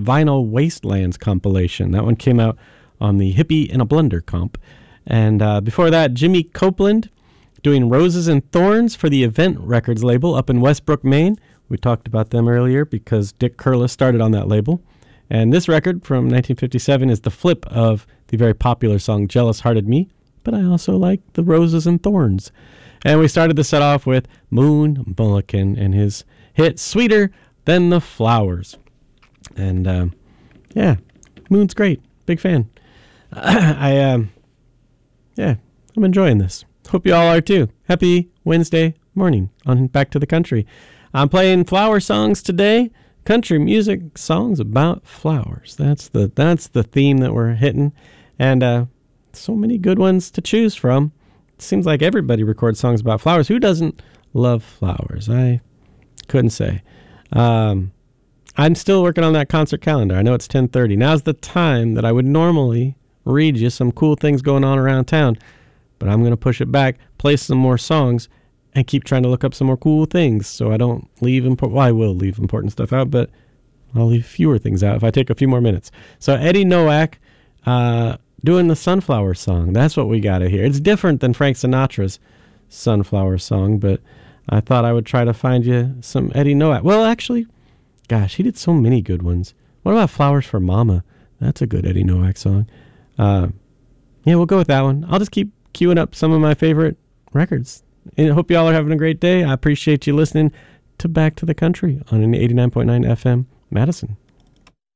Vinyl Wastelands compilation. That one came out on the Hippie in a Blender comp. And before that, Jimmy Copeland doing Roses and Thorns for the Event Records label up in Westbrook, Maine. We talked about them earlier because Dick Curlis started on that label. And this record from 1957 is the flip of the very popular song Jealous Hearted Me, but I also like the Roses and Thorns. And we started the set off with Moon Mullican and his hit Sweeter Than the Flowers. And yeah, Moon's great. Big fan. I'm enjoying this. Hope you all are too. Happy Wednesday morning on Back to the Country. I'm playing flower songs today. Country music songs about flowers. That's the theme that we're hitting. And so many good ones to choose from. It seems like everybody records songs about flowers. Who doesn't love flowers? I couldn't say. I'm still working on that concert calendar. I know it's 10:30. Now's the time that I would normally read you some cool things going on around town, but I'm going to push it back, play some more songs, and keep trying to look up some more cool things so I don't leave I will leave important stuff out, but I'll leave fewer things out if I take a few more minutes. So Eddie Nowak doing the Sunflower Song. That's what we got to hear. It's different than Frank Sinatra's Sunflower Song, but I thought I would try to find you some Eddie Nowak. Well, actually, gosh, he did so many good ones. What about Flowers for Mama? That's a good Eddie Nowak song. Yeah, we'll go with that one. I'll just keep queuing up some of my favorite records. And I hope you all are having a great day. I appreciate you listening to Back to the Country on an 89.9 FM Madison.